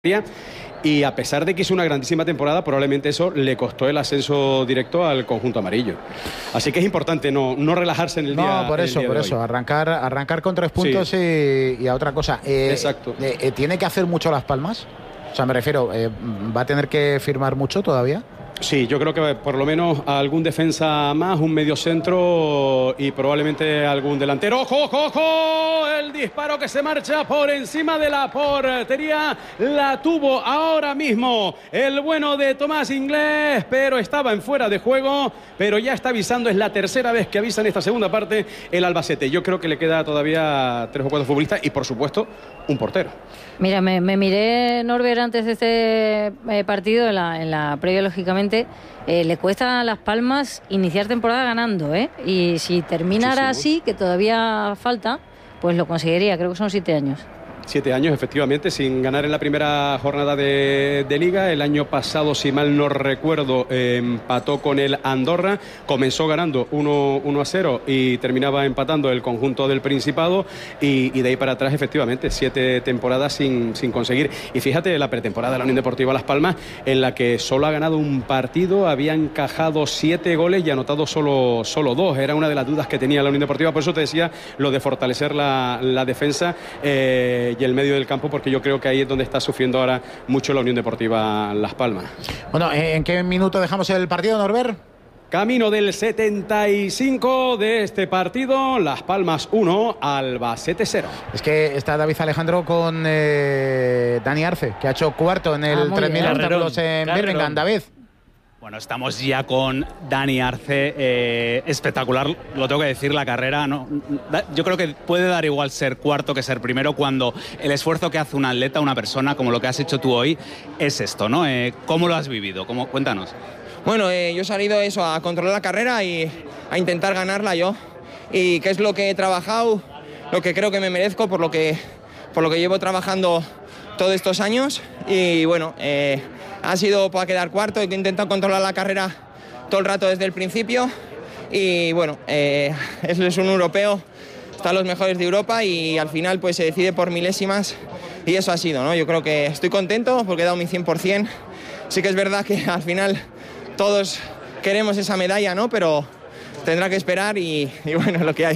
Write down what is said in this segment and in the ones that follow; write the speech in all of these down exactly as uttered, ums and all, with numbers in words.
Y a pesar de que hizo una grandísima temporada, probablemente eso le costó el ascenso directo al conjunto amarillo. Así que es importante no, no relajarse en el no, día. No, por eso, por eso. Arrancar, arrancar con tres puntos sí. y, y a otra cosa. Eh, Exacto. Eh, eh, ¿Tiene que hacer mucho Las Palmas? O sea, me refiero, eh, ¿va a tener que firmar mucho todavía? Sí, yo creo que por lo menos algún defensa más, un mediocentro y probablemente algún delantero. ¡Ojo, ojo, ojo! El disparo que se marcha por encima de la portería la tuvo ahora mismo el bueno de Tomás Inglés, pero estaba en fuera de juego, pero ya está avisando, es la tercera vez que avisa en esta segunda parte el Albacete. Yo creo que le queda todavía tres o cuatro futbolistas y por supuesto un portero. Mira, me, me miré, Norbert, antes de este eh, partido, en la, en la previa, lógicamente, eh, le cuesta a Las Palmas iniciar temporada ganando, ¿eh? Y si terminara Muchísimo. así, que todavía falta, pues lo conseguiría, creo que son siete años. Siete años, efectivamente, sin ganar en la primera jornada de, de Liga. El año pasado, si mal no recuerdo, eh, empató con el Andorra. Comenzó ganando uno a cero y terminaba empatando el conjunto del Principado. Y, y de ahí para atrás, efectivamente, siete temporadas sin, sin conseguir. Y fíjate, la pretemporada de la Unión Deportiva Las Palmas, en la que solo ha ganado un partido, había encajado siete goles y anotado solo, solo dos. Era una de las dudas que tenía la Unión Deportiva. Por eso te decía lo de fortalecer la, la defensa. Eh, y el medio del campo, porque yo creo que ahí es donde está sufriendo ahora mucho la Unión Deportiva Las Palmas. Bueno, ¿en qué minuto dejamos el partido, Norbert? Camino del setenta y cinco de este partido, Las Palmas uno, Albacete cero. Es que está David Alejandro con eh, Dani Arce, que ha hecho cuarto en el ah, tres mil obstáculos en Carrerón. Birmingham. David. Bueno, estamos ya con Dani Arce, eh, espectacular, lo tengo que decir, la carrera, ¿no? Yo creo que puede dar igual ser cuarto que ser primero cuando el esfuerzo que hace un atleta, una persona, como lo que has hecho tú hoy, es esto, ¿no? Eh, ¿Cómo lo has vivido? ¿Cómo? Cuéntanos. Bueno, eh, yo he salido eso, a controlar la carrera y a intentar ganarla yo, y que es lo que he trabajado, lo que creo que me merezco por lo que, por lo que llevo trabajando todos estos años, y bueno, eh, ha sido para quedar cuarto. He intentado controlar la carrera todo el rato desde el principio y bueno, eh, es un europeo, están los mejores de Europa y al final pues se decide por milésimas y eso ha sido, ¿no? Yo creo que estoy contento porque he dado mi cien por cien. Sí que es verdad que al final todos queremos esa medalla, ¿no? Pero tendrá que esperar y, y bueno, es lo que hay.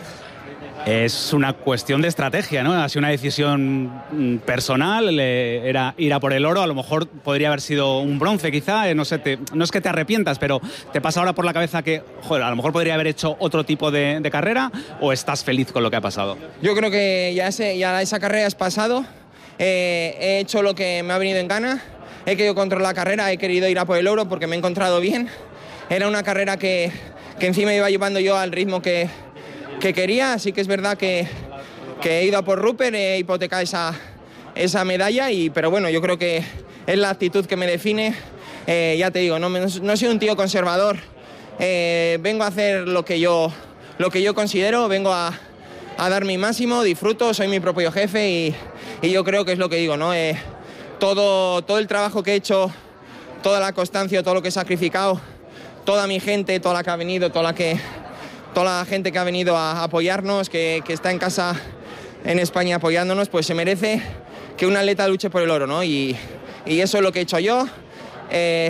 Es una cuestión de estrategia, ¿no? Ha sido una decisión personal, eh, era ir a por el oro, a lo mejor podría haber sido un bronce quizá, eh, no sé, te, no es que te arrepientas, pero ¿te pasa ahora por la cabeza que, joder, a lo mejor podría haber hecho otro tipo de, de carrera o estás feliz con lo que ha pasado? Yo creo que ya, ese, ya esa carrera es pasado, eh, he hecho lo que me ha venido en gana, he querido controlar la carrera, he querido ir a por el oro porque me he encontrado bien, era una carrera que, que encima iba llevando yo al ritmo que... que quería, así que es verdad que, que he ido a por Rupert, he hipotecado esa, esa medalla, y, pero bueno, yo creo que es la actitud que me define, eh, ya te digo, no, no soy un tío conservador, eh, vengo a hacer lo que yo, lo que yo considero, vengo a, a dar mi máximo, disfruto, soy mi propio jefe y, y yo creo que es lo que digo, ¿no? Eh, todo, todo el trabajo que he hecho, toda la constancia, todo lo que he sacrificado, toda mi gente, toda la que ha venido, toda la que... toda la gente que ha venido a apoyarnos, que, que está en casa en España apoyándonos, pues se merece que un atleta luche por el oro, ¿no? Y, y eso es lo que he hecho yo. Eh,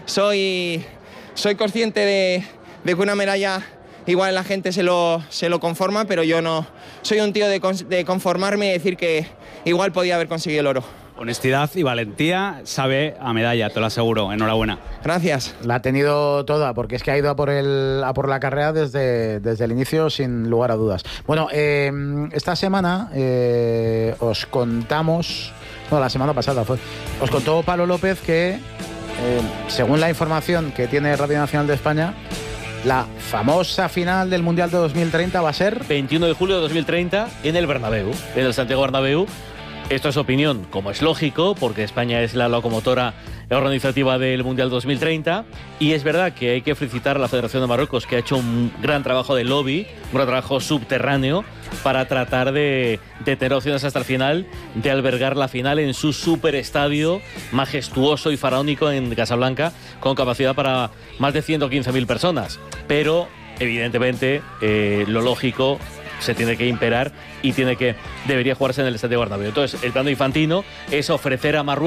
soy, soy consciente de, de que una medalla igual la gente se lo, se lo conforma, pero yo no. Soy un tío de, de conformarme y decir que igual podía haber conseguido el oro. Honestidad y valentía, sabe a medalla, te lo aseguro. Enhorabuena. Gracias. La ha tenido toda, porque es que ha ido a por, el, a por la carrera desde, desde el inicio, sin lugar a dudas. Bueno, eh, esta semana eh, os contamos... No, la semana pasada fue. Os contó Pablo López que, eh, según la información que tiene Radio Nacional de España, la famosa final del Mundial de dos mil treinta va a ser... veintiuno de julio de dos mil treinta en el Bernabéu, en el Santiago Bernabéu. Esto es opinión, como es lógico, porque España es la locomotora organizativa del Mundial dos mil treinta, y es verdad que hay que felicitar a la Federación de Marruecos, que ha hecho un gran trabajo de lobby, un gran trabajo subterráneo, para tratar de, de tener opciones hasta el final, de albergar la final en su superestadio majestuoso y faraónico en Casablanca, con capacidad para más de ciento quince mil personas. Pero, evidentemente, eh, lo lógico se tiene que imperar y tiene que debería jugarse en el Estadio Bernabéu. Entonces, el plan de Infantino es ofrecer a Marruecos